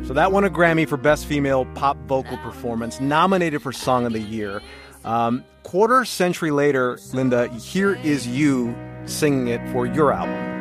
So that won a Grammy for Best Female Pop Vocal Performance, nominated for Song of the Year. Quarter century later, Linda, here is you singing it for your album.